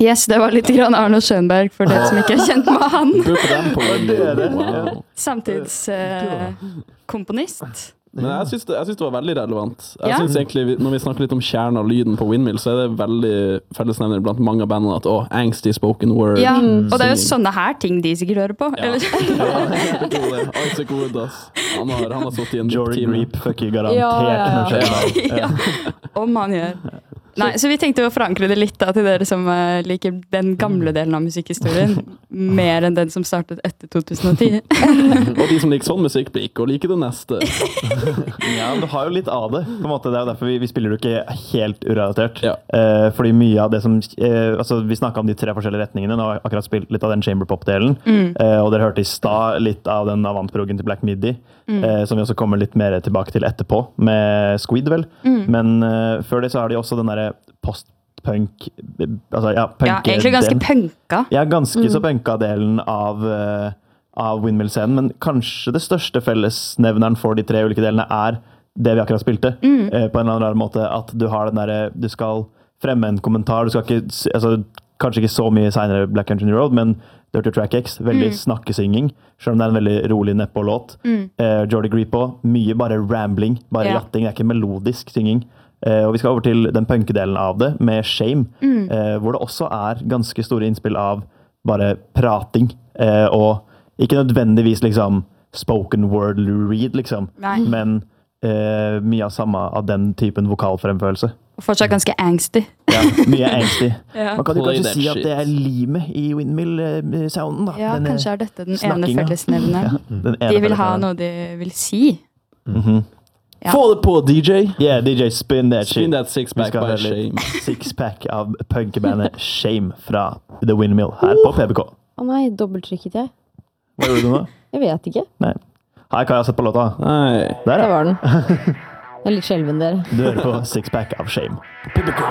Yes, det var litt grann Arno Schönberg, for det som ikke er kjent med han. Samtidskomponist. Men jeg synes det var veldig relevant. Jeg synes egentlig, når vi snakker litt om kjernen av lyden på Windmill, så er det veldig fellesnevner blant mange av bandene at angsty spoken word. Ja, og det er jo sånne her ting de sikkert hører på. Ja, Isaac Wood, ass. Han har suttet i en Jory Greep fucker garantert. Om han gjør. Nei, så vi tenkte å forankre det litt da, til dere som liker den gamle delen av musikkhistorien, mer enn den som startet etter 2010. Og de som liker sånn musikk, blir ikke å like det neste. Ja, du har jo litt av det, på en måte. Det er derfor vi spiller jo ikke helt urelatert. Ja. Fordi mye av det som... altså, vi snakket om de 3 forskjellige retningene, nå har jeg akkurat spilt litt av den chamber pop-delen, og dere hørte i stad litt av den avant-proggen til Black Midi, som vi også kommer litt mer tilbake til etterpå, med Squid, vel. Men før det så har de også den der post-punk, altså egentlig ganske punka. Ja, ganske så punka delen av Windmill-scenen, men kanskje det største fellesnevneren for de 3 ulike delene er det vi akkurat spilte, på en eller annen måte, at du har den der, du skal fremme en kommentar, du skal ikke, altså, kanskje ikke så mye senere Black Country Road, men Dirty Track X, veldig snakkesynging, selv om det er en veldig rolig Nepo-låt. Jordy Greepo, mye bare rambling, bare jatting, det er ikke melodisk synging. Og vi skal over til den punkedelen av det, med Shame, hvor det også er ganske store innspill av bare prating, og ikke nødvendigvis liksom spoken word read, liksom, men mye av samme av den typen vokalfremførelse. Og fortsatt ganske angsty. Ja, mye angsty. Man kan jo kanskje si at det er limet i Windmill-sounden, da. Ja, kanskje er dette den ene fellesnevneren. De vil ha noe de vil si. Ja. Få det på, DJ! Yeah, DJ, spin that shit. Spin that six-pack by Shame. Six-pack av punkebandet Shame fra The Windmill her på PBK. Nei, dobbelttrykket jeg. Hva gjorde du nå? Jeg vet ikke. Nei. Hei, hva har jeg sett på låta? Nei. Der var den. Jeg er litt skjelven der. Du hører på Six-pack av Shame. PBK.